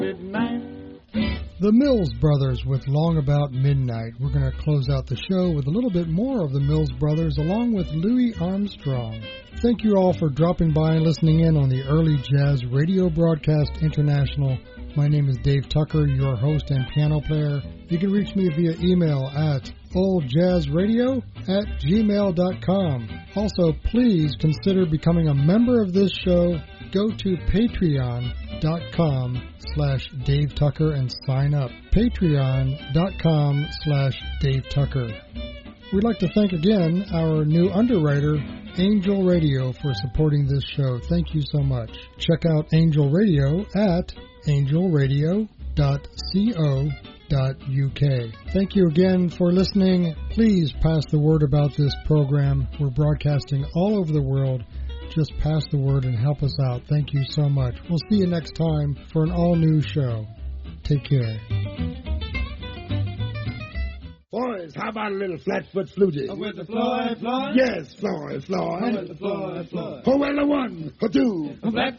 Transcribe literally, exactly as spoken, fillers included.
Midnight. The Mills Brothers with Long About Midnight. We're going to close out the show with a little bit more of the Mills Brothers along with Louis Armstrong. Thank you all for dropping by and listening in on the Early Jazz Radio Broadcast International. My name is Dave Tucker, your host and piano player. You can reach me via email at oldjazzradio at gmail dot com. Also, please consider becoming a member of this show. Go to patreon.com slash Dave Tucker and sign up. Patreon.com slash Dave Tucker. We'd like to thank again our new underwriter, Angel Radio, for supporting this show. Thank you so much. Check out Angel Radio at angel radio dot co dot uk. Thank you again for listening. Please pass the word about this program. We're broadcasting all over the world. Just pass the word and help us out. Thank you so much. We'll see you next time for an all-new show. Take care. Boys, how about a little flatfoot flutie? Oh, with the Floyd, Floyd? Yes, Floyd, Floyd. Oh, with the Floyd, Floyd. Oh, well, a one, a two. Flat